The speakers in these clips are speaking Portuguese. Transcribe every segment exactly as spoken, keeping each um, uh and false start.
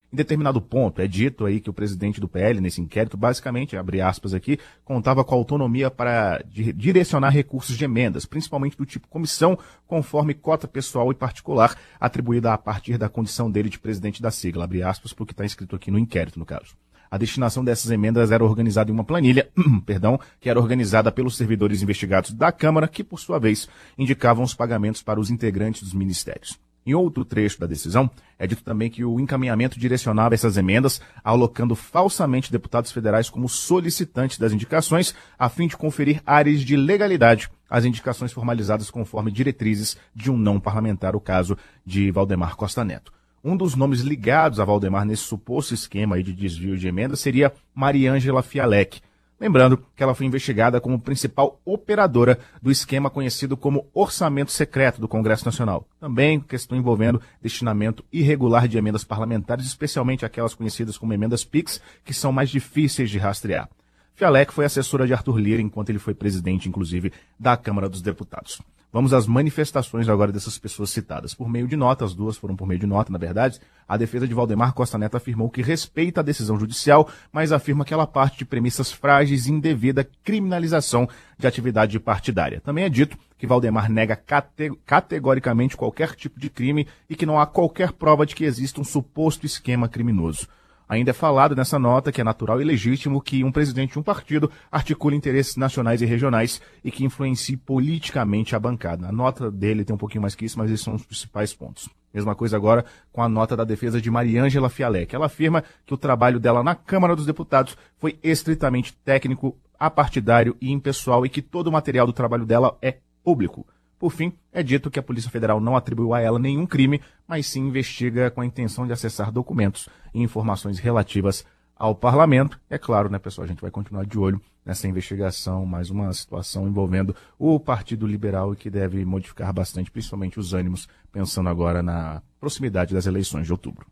Em determinado ponto, é dito aí que o presidente do P L, nesse inquérito, basicamente, abre aspas aqui, contava com autonomia para di- direcionar recursos de emendas, principalmente do tipo comissão, conforme cota pessoal e particular, atribuída a partir da condição dele de presidente da sigla, abre aspas, porque está escrito aqui no inquérito, no caso. A destinação dessas emendas era organizada em uma planilha, perdão, que era organizada pelos servidores investigados da Câmara, que, por sua vez, indicavam os pagamentos para os integrantes dos ministérios. Em outro trecho da decisão, é dito também que o encaminhamento direcionava essas emendas, alocando falsamente deputados federais como solicitantes das indicações, a fim de conferir áreas de legalidade às indicações formalizadas conforme diretrizes de um não parlamentar, o caso de Valdemar Costa Neto. Um dos nomes ligados a Valdemar nesse suposto esquema aí de desvio de emendas seria Mariângela Fialec. Lembrando que ela foi investigada como principal operadora do esquema conhecido como orçamento secreto do Congresso Nacional. Também questão envolvendo destinamento irregular de emendas parlamentares, especialmente aquelas conhecidas como emendas PIX, que são mais difíceis de rastrear. Fialec foi assessora de Arthur Lira enquanto ele foi presidente, inclusive, da Câmara dos Deputados. Vamos às manifestações agora dessas pessoas citadas. Por meio de nota, as duas foram por meio de nota, na verdade, a defesa de Valdemar Costa Neto afirmou que respeita a decisão judicial, mas afirma que ela parte de premissas frágeis e indevida criminalização de atividade partidária. Também é dito que Valdemar nega cate- categoricamente qualquer tipo de crime e que não há qualquer prova de que exista um suposto esquema criminoso. Ainda é falado nessa nota que é natural e legítimo que um presidente de um partido articule interesses nacionais e regionais e que influencie politicamente a bancada. A nota dele tem um pouquinho mais que isso, mas esses são os principais pontos. Mesma coisa agora com a nota da defesa de Mariângela Fialec. Ela afirma que o trabalho dela na Câmara dos Deputados foi estritamente técnico, apartidário e impessoal e que todo o material do trabalho dela é público. Por fim, é dito que a Polícia Federal não atribuiu a ela nenhum crime, mas sim investiga com a intenção de acessar documentos e informações relativas ao parlamento. É claro, né, pessoal, a gente vai continuar de olho nessa investigação, mais uma situação envolvendo o Partido Liberal e que deve modificar bastante, principalmente os ânimos, pensando agora na proximidade das eleições de outubro.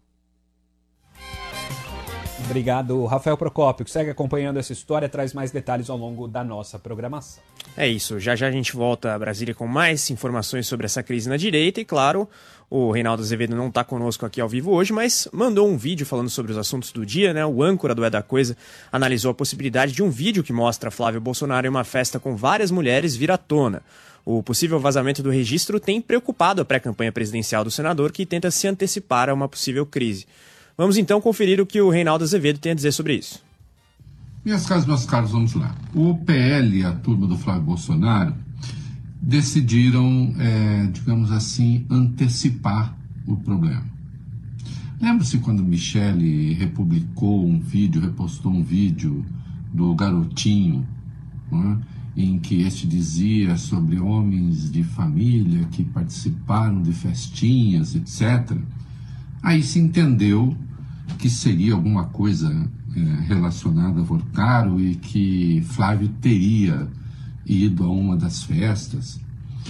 Obrigado, Rafael Procópio, que segue acompanhando essa história, traz mais detalhes ao longo da nossa programação. É isso, já já a gente volta a Brasília com mais informações sobre essa crise na direita e, claro, o Reinaldo Azevedo não está conosco aqui ao vivo hoje, mas mandou um vídeo falando sobre os assuntos do dia, né? O âncora do É da Coisa analisou a possibilidade de um vídeo que mostra Flávio Bolsonaro em uma festa com várias mulheres vir à tona. O possível vazamento do registro tem preocupado a pré-campanha presidencial do senador, que tenta se antecipar a uma possível crise. Vamos então conferir o que o Reinaldo Azevedo tem a dizer sobre isso. Minhas caras, meus caros, vamos lá. O P L e a turma do Flávio Bolsonaro decidiram, é, digamos assim, antecipar o problema. Lembra-se quando Michele republicou um vídeo, repostou um vídeo do garotinho, né, em que este dizia sobre homens de família que participaram de festinhas, etcétera. Aí se entendeu que seria alguma coisa é, relacionada a Vorcaro e que Flávio teria ido a uma das festas.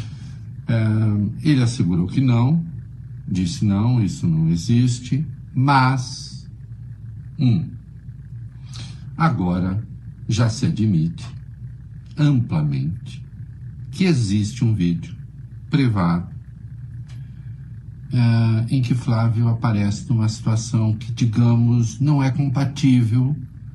É, ele assegurou que não, disse não, isso não existe, mas um, agora já se admite amplamente que existe um vídeo privado Uh, em que Flávio aparece numa situação que, digamos, não é compatível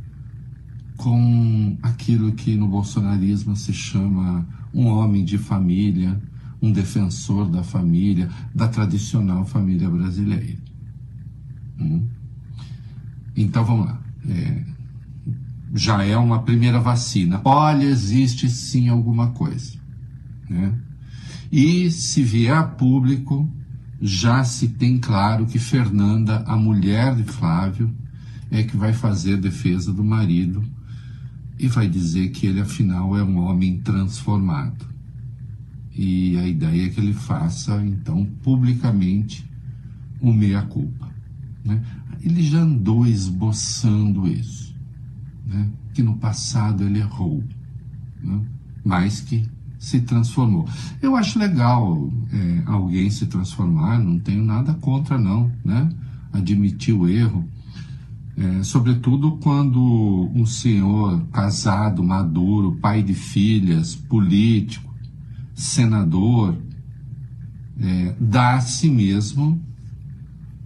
com aquilo que no bolsonarismo se chama um homem de família, um defensor da família, da tradicional família brasileira. Hum? Então, vamos lá. É, já é uma primeira vacina. Olha, existe sim alguma coisa, né? E se vier a público, já se tem claro que Fernanda, a mulher de Flávio, é que vai fazer a defesa do marido e vai dizer que ele, afinal, é um homem transformado. E a ideia é que ele faça, então, publicamente, o meia-culpa, né? Ele já andou esboçando isso, né? Que no passado ele errou, né? Mas que se transformou. Eu acho legal é, alguém se transformar, não tenho nada contra não, né? Admitir o erro, é, sobretudo quando um senhor casado, maduro, pai de filhas, político, senador, é, dá a si mesmo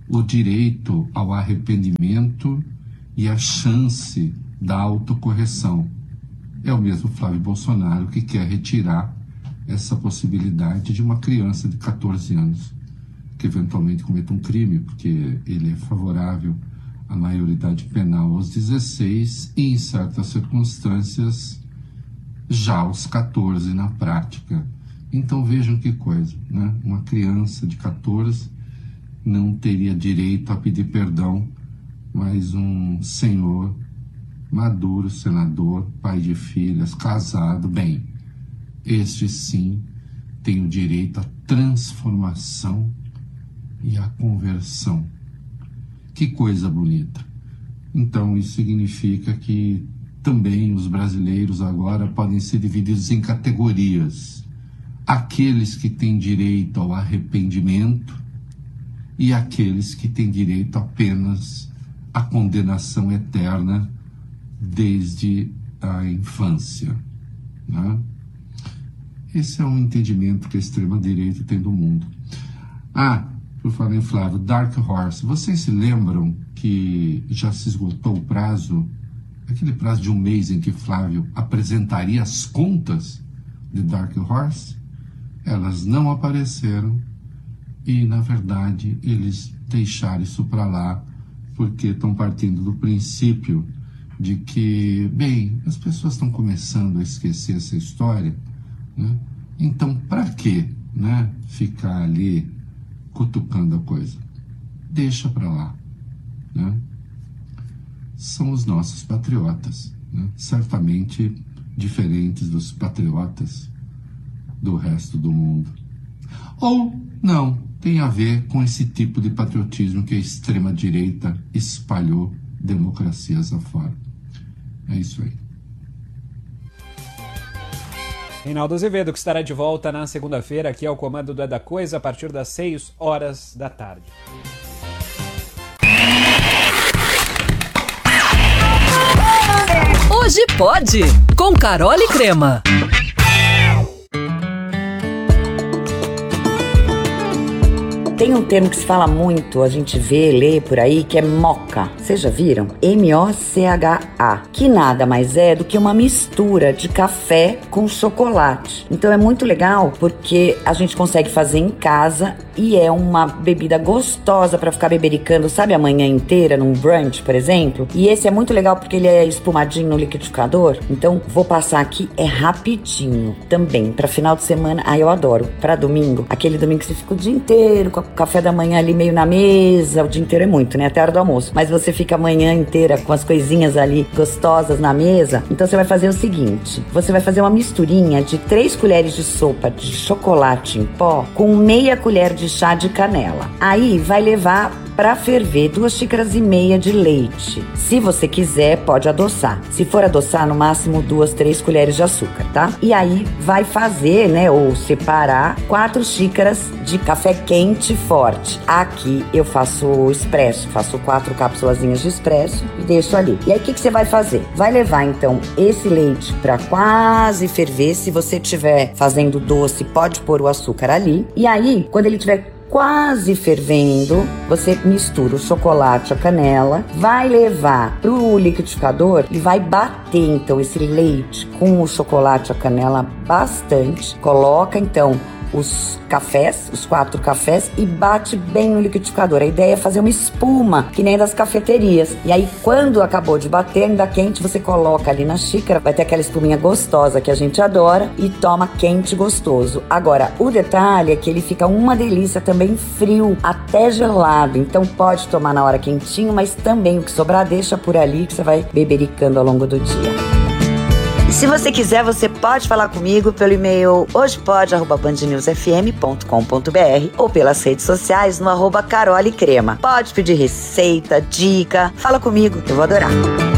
o direito ao arrependimento e a chance da autocorreção. É o mesmo Flávio Bolsonaro que quer retirar essa possibilidade de uma criança de catorze anos que eventualmente cometa um crime, porque ele é favorável à maioridade penal aos dezesseis e, em certas circunstâncias, já aos catorze na prática. Então vejam que coisa, né? Uma criança de catorze não teria direito a pedir perdão, mas um senhor maduro, senador, pai de filhas, casado, bem, este sim tem o direito à transformação e à conversão. Que coisa bonita. Então isso significa que também os brasileiros agora podem ser divididos em categorias. Aqueles que têm direito ao arrependimento e aqueles que têm direito apenas à condenação eterna desde a infância, né? Esse é um entendimento que a extrema-direita tem do mundo. Ah, por falar em Flávio, Dark Horse, vocês se lembram que já se esgotou o prazo, aquele prazo de um mês em que Flávio apresentaria as contas de Dark Horse? Elas não apareceram e, na verdade, eles deixaram isso para lá porque estão partindo do princípio de que, bem, as pessoas estão começando a esquecer essa história, né? Então, para quê, né, ficar ali cutucando a coisa? Deixa para lá, né? São os nossos patriotas, né? Certamente diferentes dos patriotas do resto do mundo. Ou não, tem a ver com esse tipo de patriotismo que a extrema-direita espalhou democracias afora. É isso aí. Reinaldo Azevedo, que estará de volta na segunda-feira aqui ao comando do É da Coisa a partir das seis horas da tarde. Hoje pode, com Carol e Crema. Tem um termo que se fala muito, a gente vê, lê por aí, que é moca. Vocês já viram? M O C H A. Que nada mais é do que uma mistura de café com chocolate. Então é muito legal porque a gente consegue fazer em casa e é uma bebida gostosa pra ficar bebericando, sabe, a manhã inteira num brunch, por exemplo. E esse é muito legal porque ele é espumadinho no liquidificador. Então vou passar aqui, é rapidinho também, pra final de semana. Ah, eu adoro. Pra domingo, aquele domingo que você fica o dia inteiro com a café da manhã ali meio na mesa, o dia inteiro é muito, né? Até a hora do almoço. Mas você fica a manhã inteira com as coisinhas ali gostosas na mesa. Então você vai fazer o seguinte: você vai fazer uma misturinha de três colheres de sopa de chocolate em pó com meia colher de chá de canela. Aí vai levar para ferver duas xícaras e meia de leite. Se você quiser, pode adoçar. Se for adoçar, no máximo duas, três colheres de açúcar, tá? E aí vai fazer, né, ou separar quatro xícaras de café quente forte. Aqui eu faço expresso, faço quatro cápsulazinhas de expresso e deixo ali. E aí o que, que você vai fazer? Vai levar então esse leite para quase ferver. Se você estiver fazendo doce, pode pôr o açúcar ali. E aí, quando ele estiver quase fervendo, você mistura o chocolate, a canela, vai levar pro liquidificador e vai bater então esse leite com o chocolate, a canela bastante. Coloca então os cafés, os quatro cafés, e bate bem no liquidificador. A ideia é fazer uma espuma, que nem das cafeterias. E aí, quando acabou de bater, ainda quente, você coloca ali na xícara, vai ter aquela espuminha gostosa que a gente adora, e toma quente e gostoso. Agora, o detalhe é que ele fica uma delícia também frio, até gelado. Então pode tomar na hora quentinho, mas também o que sobrar deixa por ali, que você vai bebericando ao longo do dia. E se você quiser, você pode falar comigo pelo e-mail hojepod arroba band news f m ponto com ponto b r ou pelas redes sociais no arroba Carol e Crema. Pode pedir receita, dica, fala comigo, eu vou adorar.